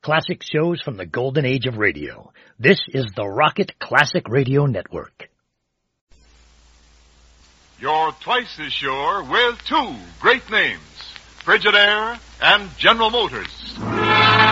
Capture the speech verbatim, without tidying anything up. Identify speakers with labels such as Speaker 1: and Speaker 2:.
Speaker 1: Classic shows from the golden age of radio. This is the Rocket Classic Radio Network.
Speaker 2: You're twice as sure with two great names, Frigidaire and General Motors.